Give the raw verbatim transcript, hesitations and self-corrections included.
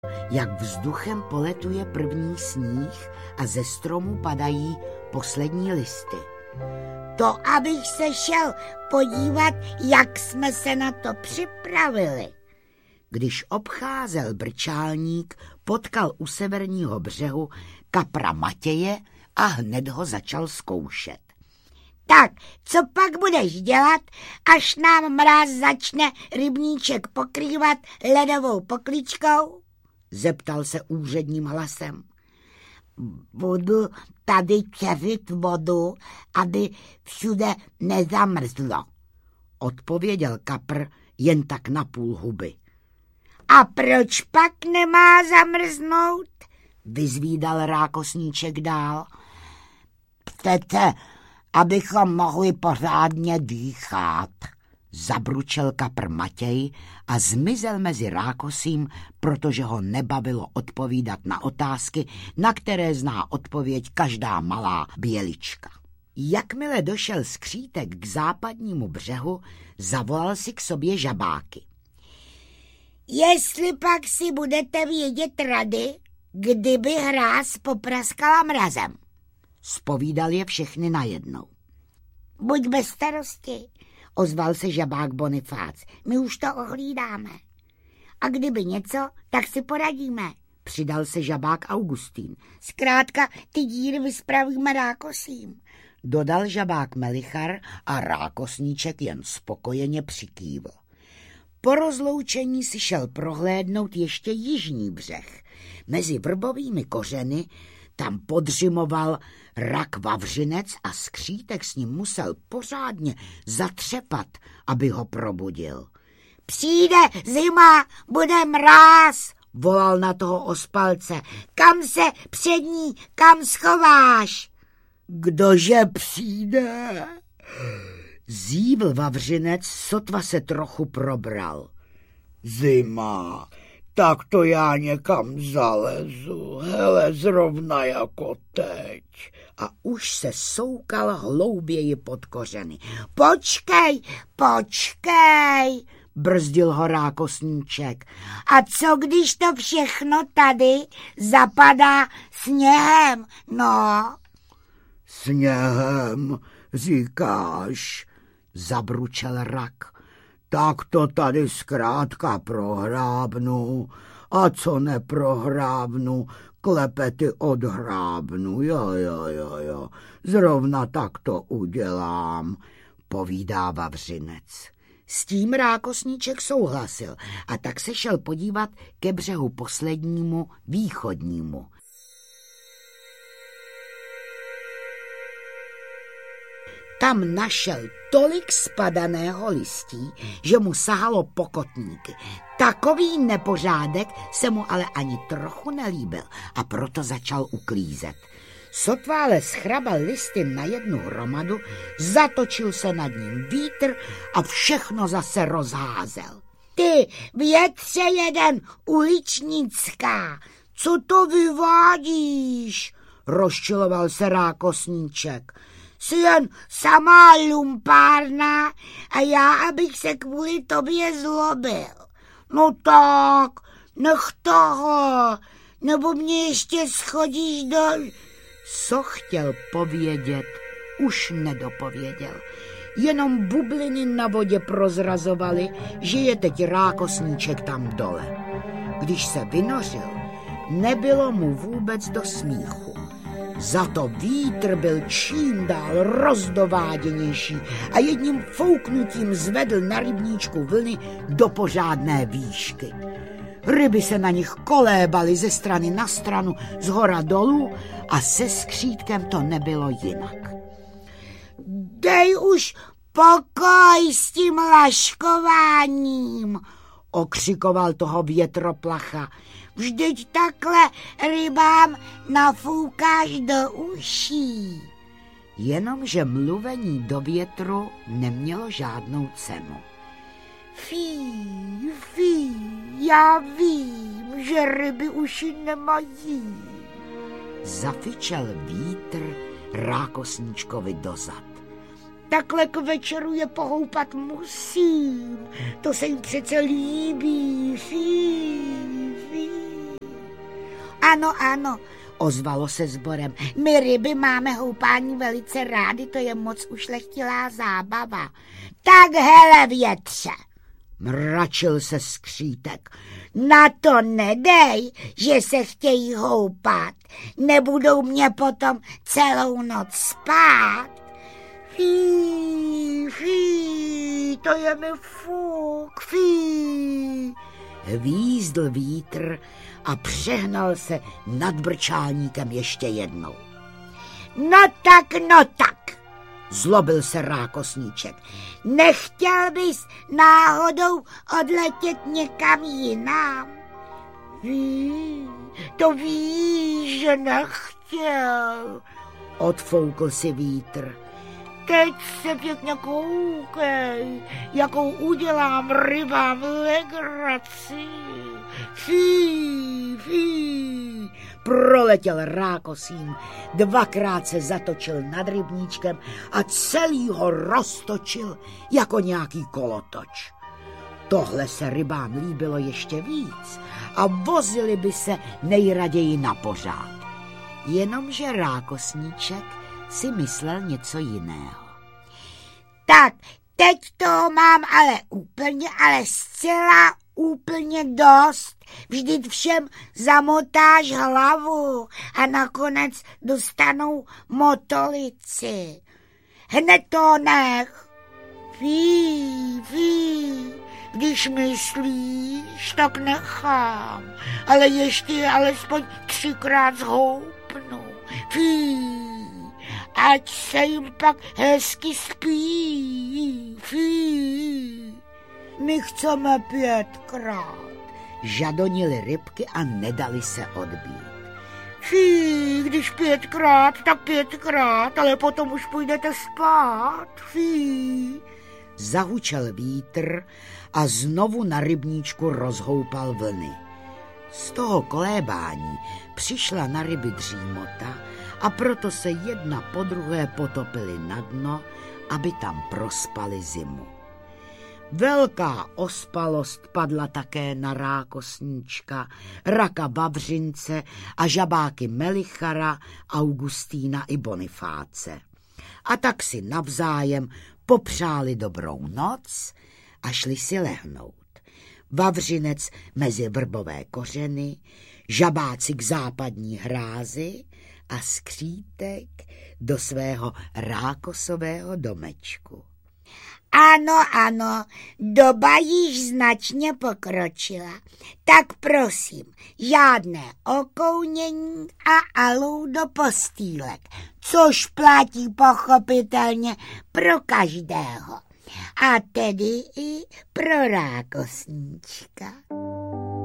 jak vzduchem poletuje první sníh a ze stromu padají poslední listy. To abych se šel podívat, jak jsme se na to připravili. Když obcházel brčálník, potkal u severního břehu kapra Matěje a hned ho začal zkoušet. Tak, co pak budeš dělat, až nám mráz začne rybníček pokrývat ledovou pokličkou? Zeptal se úředním hlasem. Budu tady čeřit vodu, aby všude nezamrzlo, odpověděl kapr jen tak na půl huby. A proč pak nemá zamrznout? Vyzvídal rákosníček dál. Přece, abychom mohli pořádně dýchat, zabručel kapr Matěj a zmizel mezi rákosím, protože ho nebavilo odpovídat na otázky, na které zná odpověď každá malá bělička. Jakmile došel skřítek k západnímu břehu, zavolal si k sobě žabáky. Jestli pak si budete vědět rady, kdyby hráz popraskala mrazem, zpovídal je všechny najednou. Buď bez starosti, ozval se žabák Bonifác. My už to ohlídáme. A kdyby něco, tak si poradíme, přidal se žabák Augustín. Zkrátka ty díry vyspravíme rákosím, dodal žabák Melichar a rákosníček jen spokojeně přikývl. Po rozloučení si šel prohlédnout ještě jižní břeh. Mezi vrbovými kořeny tam podřimoval rak vavřinec a skřítek s ním musel pořádně zatřepat, aby ho probudil. Přijde zima, bude mráz, volal na toho ospalce. Kam se před ní, kam schováš? Kdože přijde? Zívl vavřinec, sotva se trochu probral. Zima, tak to já někam zalezu, hele, zrovna jako teď. A už se soukal hlouběji pod kořeny. Počkej, počkej, brzdil ho rákosníček. A co když to všechno tady zapadá sněhem, no? Sněhem, říkáš, zabručel rak. Tak to tady zkrátka prohrábnu, a co neprohrábnu, klepety odhrábnu, jo, jo, jo, jo, zrovna tak to udělám, povídá vavřinec. S tím rákosníček souhlasil a tak se šel podívat ke břehu poslednímu, východnímu. Tam našel tolik spadaného listí, že mu sahalo po kotníky. Takový nepořádek se mu ale ani trochu nelíbil a proto začal uklízet. Sotva ale schrabal listy na jednu hromadu, zatočil se nad ním vítr a všechno zase rozházel. Ty větře jeden, uličnická, co to vyvádíš? Rozčiloval se rákosníček. Jsi jen samá lumpárna a já, abych se kvůli tobě zlobil. No tak, nech toho, nebo mě ještě schodíš do... Co chtěl povědět, už nedopověděl. Jenom bubliny na vodě prozrazovaly, že je teď rákosníček tam dole. Když se vynořil, nebylo mu vůbec do smíchu. Za to vítr byl čím dál rozdováděnější a jedním fouknutím zvedl na rybníčku vlny do pořádné výšky. Ryby se na nich kolébaly ze strany na stranu, zhora dolů a se skřítkem to nebylo jinak. Dej už pokoj s tím laškováním, okřikoval toho větroplacha. Vždyť takhle rybám nafoukáš do uší. Jenomže mluvení do větru nemělo žádnou cenu. Fí, fí, já vím, že ryby uši nemají. Zafičel vítr rákosníčkovi dozad. Takhle k večeru je pohoupat musím, to se jim přece líbí, fí. Ano, ano, ozvalo se sborem. My ryby máme houpání velice rády, to je moc ušlechtilá zábava. Tak hele, větře, mračil se skřítek. Na to nedej, že se chtějí houpat. Nebudou mě potom celou noc spát. Fí, fí, to je mi fuk, fí. Hvízdl vítr a přehnal se nad brčálníkem ještě jednou. No tak, no tak, zlobil se rákosníček. Nechtěl bys náhodou odletět někam jinam? Ví, to víš, že nechtěl, odfoukl si vítr. Teď se pěkně koukej, jakou udělám rybám legraci. Fí, fí. Proletěl rákosím, dvakrát se zatočil nad rybníčkem a celý ho roztočil jako nějaký kolotoč. Tohle se rybám líbilo ještě víc a vozili by se nejraději na pořád. Jenomže rákosníček si myslel něco jiného. Tak, teď toho mám ale úplně, ale zcela úplně dost. Vždyť všem zamotáš hlavu a nakonec dostanou motolici. Hned to nech. Fí, fí. Když myslíš, tak nechám. Ale ještě alespoň třikrát zhoupnu. Fí. Ať se jim pak hezky spí. Fí. My chceme pětkrát. Žadonily rybky a nedali se odbít. Fí, když pětkrát, tak pětkrát, ale potom už půjdete spát. Fí. Zahučel vítr a znovu na rybníčku rozhoupal vlny. Z toho kolébání přišla na ryby dřímota a proto se jedna po druhé potopily na dno, aby tam prospali zimu. Velká ospalost padla také na rákosníčka, raka Vavřince a žabáky Melichara, Augustína i Bonifáce. A tak si navzájem popřáli dobrou noc a šli si lehnout. Vavřinec mezi vrbové kořeny, žabáci k západní hrázi a skřítek do svého rákosového domečku. Ano, ano, doba již značně pokročila. Tak prosím, žádné okounění a alou do postýlek, což platí pochopitelně pro každého. A tedy i pro rákosníčka.